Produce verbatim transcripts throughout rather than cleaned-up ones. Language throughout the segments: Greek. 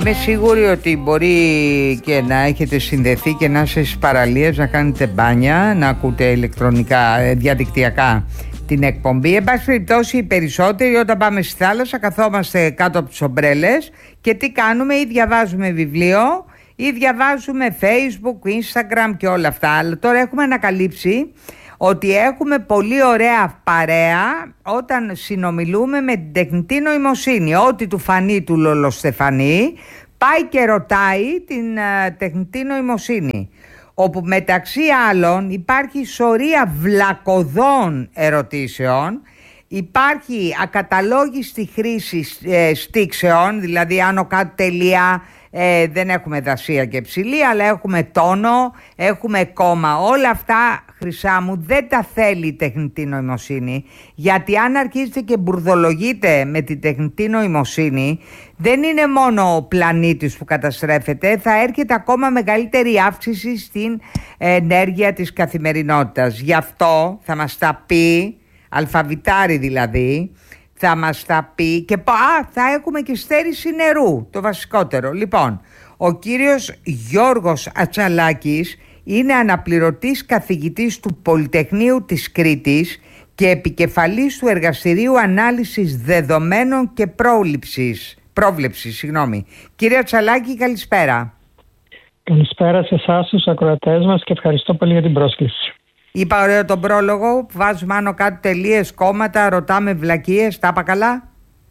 είμαι σίγουρη ότι μπορεί και να έχετε συνδεθεί και να είστε στις παραλίες, να κάνετε μπάνια, να ακούτε ηλεκτρονικά, διαδικτυακά την εκπομπή. Εν πάση περιπτώσει, οι περισσότεροι όταν πάμε στη θάλασσα καθόμαστε κάτω από τις ομπρέλες και τι κάνουμε? Ή διαβάζουμε βιβλίο ή διαβάζουμε Facebook, Instagram και όλα αυτά. Αλλά τώρα έχουμε ανακαλύψει ότι έχουμε πολύ ωραία παρέα όταν συνομιλούμε με την τεχνητή νοημοσύνη. Ό,τι του φανεί του Λολοστεφανή πάει και ρωτάει την uh, τεχνητή νοημοσύνη, όπου μεταξύ άλλων υπάρχει σωρία βλακωδών ερωτήσεων, υπάρχει ακαταλόγιστη χρήση ε, στίξεων, δηλαδή άνω κάτω τελεία, ε, δεν έχουμε δασία και ψηλή, αλλά έχουμε τόνο, έχουμε κόμμα. Όλα αυτά, χρυσά μου, δεν τα θέλει η τεχνητή νοημοσύνη, γιατί αν αρχίσετε και μπουρδολογείτε με τη τεχνητή νοημοσύνη, δεν είναι μόνο ο πλανήτης που καταστρέφεται, θα έρχεται ακόμα μεγαλύτερη αύξηση στην ενέργεια της καθημερινότητας. Γι' αυτό θα μας τα πει, αλφαβητάρι δηλαδή, θα μας τα πει και α, θα έχουμε και στέρηση νερού, το βασικότερο. Λοιπόν, ο κύριος Γιώργος Ατσαλάκης είναι αναπληρωτής καθηγητής του Πολυτεχνείου της Κρήτης και επικεφαλής του Εργαστηρίου Ανάλυσης Δεδομένων και Πρόληψης. Πρόβλεψης, συγγνώμη. Κύριε Ατσαλάκη, καλησπέρα. Καλησπέρα σε εσάς, τους ακροατές μας, και ευχαριστώ πολύ για την πρόσκληση. Είπα ωραίο τον πρόλογο, βάζουμε άνω κάτω τελείες, κόμματα, ρωτάμε βλακίες, τα είπα καλά?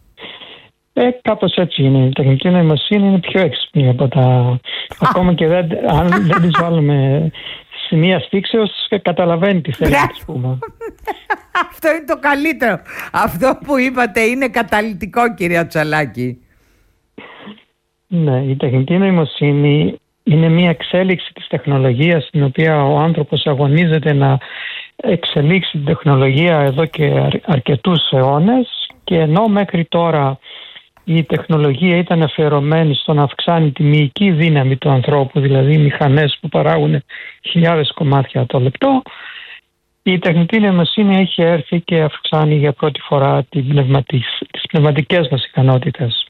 Ε, κάπως έτσι είναι. Η τεχνητή νοημοσύνη είναι πιο έξυπνη από τα... Ακόμα και δεν, αν δεν τις βάλουμε σημεία στίξεως, καταλαβαίνει τι θέλει να της πούμε. Αυτό είναι το καλύτερο. Αυτό που είπατε είναι καταλυτικό, κύριε Ατσαλάκη. Ναι, η τεχνητή νοημοσύνη είναι μια εξέλιξη της τεχνολογίας, στην οποία ο άνθρωπος αγωνίζεται να εξελίξει την τεχνολογία εδώ και αρ- αρκετούς αιώνες, και ενώ μέχρι τώρα η τεχνολογία ήταν αφιερωμένη στο να αυξάνει τη μυϊκή δύναμη του ανθρώπου, δηλαδή μηχανές που παράγουν χιλιάδες κομμάτια το λεπτό, η τεχνητή νοημοσύνη έχει έρθει και αυξάνει για πρώτη φορά την πνευματική, τις πνευματικές μας ικανότητες.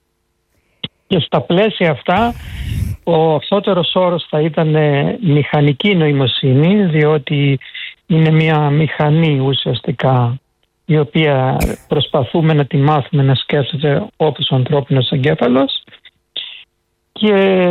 Και στα πλαίσια αυτά, ο αυστότερος όρος θα ήταν μηχανική νοημοσύνη, διότι είναι μια μηχανή ουσιαστικά, η οποία προσπαθούμε να τη μάθουμε να σκέφτεται όπως ο ανθρώπινος εγκέφαλος, και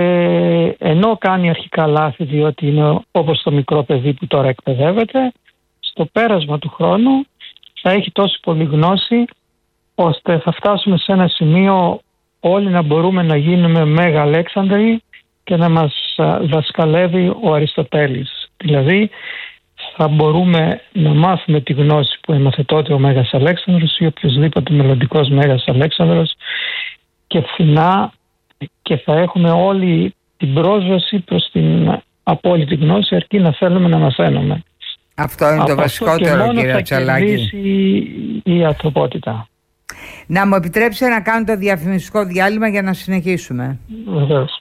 ενώ κάνει αρχικά λάθη, διότι είναι όπως το μικρό παιδί που τώρα εκπαιδεύεται, στο πέρασμα του χρόνου θα έχει τόση πολλή γνώση, ώστε θα φτάσουμε σε ένα σημείο όλοι να μπορούμε να γίνουμε Μέγα Αλέξανδροι και να μας δασκαλεύει ο Αριστοτέλης. Δηλαδή θα μπορούμε να μάθουμε τη γνώση που έμαθε τότε ο Μέγας Αλέξανδρος ή οποιοσδήποτε μελλοντικός Μέγας Αλέξανδρος, και φθηνά, και θα έχουμε όλη την πρόσβαση προς την απόλυτη γνώση, αρκεί να θέλουμε να μαθαίνουμε. Αυτό είναι από το βασικότερο, κύριε Ατσαλάκη. Και μόνο θα κερδίσει η ανθρωπότητα. Να μου επιτρέψετε να κάνω το διαφημιστικό διάλειμμα για να συνεχίσουμε. Βεβαίως.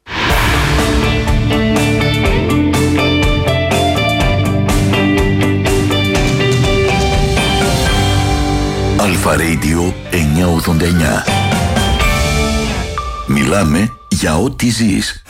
Αλφα Radio εννιακόσια ογδόντα εννιά. Μιλάμε για ό,τι ζεις.